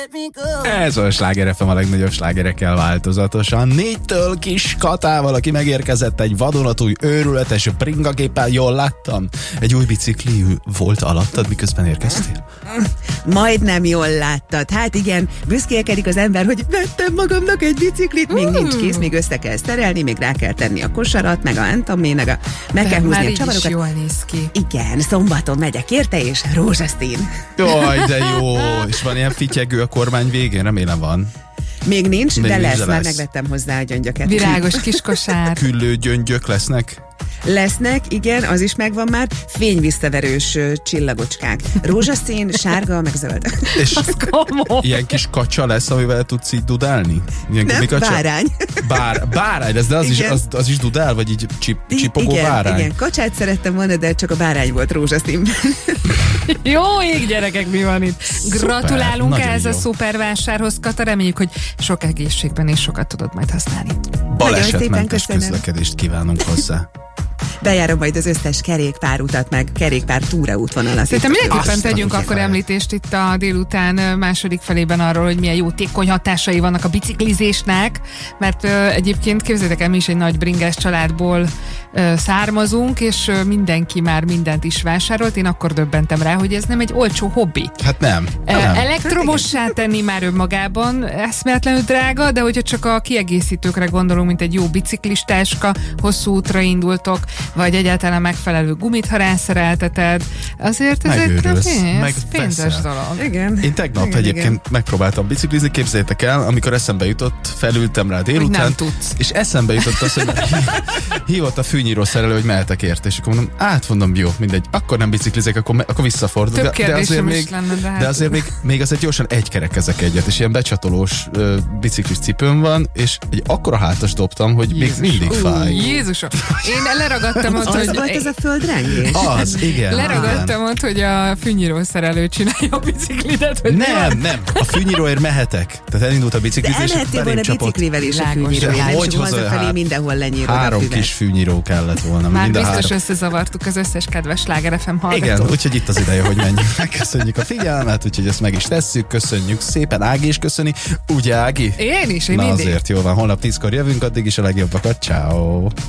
Ez a Sláger FM, a legnagyobb slágerekkel változatosan. 4-től Kis Katával, aki megérkezett egy vadonatúj, őrületes bringagéppel, jól láttam. Egy új bicikli volt alattad, miközben érkeztél? Majdnem jól láttad. Hát igen, büszkélkedik az ember, hogy vettem magamnak egy biciklit, még nincs kész, még össze kell szerelni, még rá kell tenni a kosarat, meg meg kell húzni a csavarokat. Jól néz ki. Igen, szombaton megyek érte, és rózsaszín. Jaj, de jó! És van ilyen fityegő a kormány végén? Remélem van. Még nincs, de lesz. Már megvettem hozzá a gyöngyöket. Virágos kiskosár. Küllő gyöngyök lesznek? Lesznek, igen, az is megvan már. Fényvisszaverős csillagocskák. Rózsaszín, sárga, meg zöld. És ilyen kis kacsa lesz, amivel tudsz így dudálni? Ilyen nem, bárány. Bárány, de az is dudál, vagy így csipogó igen, bárány? Igen, kacsát szerettem volna, de csak a bárány volt rózsaszínben. Jó ég, gyerekek, mi van itt? Gratulálunk szuper, ehhez a szuper vásárhoz, Kata, reméljük, hogy sok egészségben és sokat tudod majd használni. Balesetmentes közlekedést kívánunk hozzá. Bejárom majd az összes kerékpárutat, meg kerékpár túraútvonalat. Szerintem mindenképpen tegyünk akkor említést itt a délután második felében arról, hogy milyen jótékony hatásai vannak a biciklizésnek, mert egyébként képzeljétek el, mi is egy nagy bringás családból származunk, és mindenki már mindent is vásárolt. Én akkor döbbentem rá, hogy ez nem egy olcsó hobbi. Hát nem. Elektromossá tenni már önmagában eszméletlenül drága, de hogyha csak a kiegészítőkre gondolunk, mint egy jó biciklistáska, hosszú útra indultok, vagy egyáltalán megfelelő gumit, ha rászerelteted, azért ezekre pénzes dolog. Igen. Én tegnap egyébként megpróbáltam biciklizni, képzeljétek el, amikor eszembe jutott, felültem rá délután, és eszembe jutott az, hogy hívott a fűnyíró szerelő, hogy mehetek érte, és akkor mondom, jó, mindegy, akkor nem biciklizek, akkor visszafordul. Több kérdésem is lenne, de azért még azért gyorsan egykerekezek egyet, és ilyen becsatolós biciklis cipőm van, és egy akkora hátas dobtam, hogy még mindig fáj. Jézusom! Én leragadtam ott, hogy... volt ez a földrengés? Az, igen. Leragadtam ott, hogy a fűnyíró szerelő csinálja a biciklidet, vagy nem. A fűnyíróért mehetek. Tehát elindult a biciklizés, de elmehettél volna biciklivel is a fűnyíróért, nem csak hazafelé mindenhol lenyírod a füvet. 3 kis fűnyíró kellett volna. Már biztos összezavartuk az összes kedves Sláger FM hallgatót. Igen, úgyhogy itt az ideje, hogy menjünk. Megköszönjük a figyelmet, úgyhogy ezt meg is tesszük. Köszönjük szépen. Ági is köszöni. Ugye, Ági? Én is, Na mindig. Azért jó van. Holnap 10-kor jövünk, addig is a legjobbakat. Ciao.